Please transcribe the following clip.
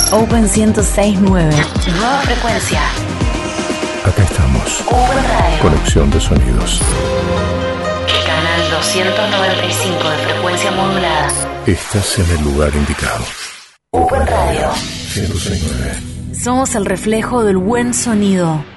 Open 106.9. Nueva frecuencia. Acá estamos. Open Radio. Conexión de sonidos. Canal 295 de frecuencia modulada. Estás en el lugar indicado. Open Radio. 106.9. Somos el reflejo del buen sonido.